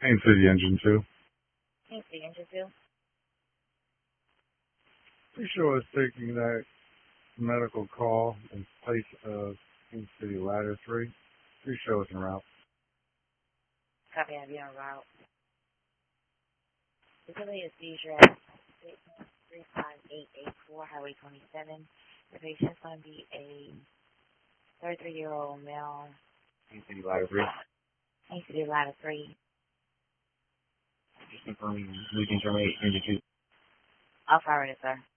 Haines City Engine 2. Haines City Engine 2. Pretty sure it's taking that medical call in place of Haines City Ladder 3. Pretty sure it's en route. Copy, I'll be en route. Facility is seizure at 35884 Highway 27. The patient's going to be a 33-year-old male. Haines City Ladder 3. Haines City Ladder 3. Just confirming we can terminate Engine 2. I'll fire it, sir.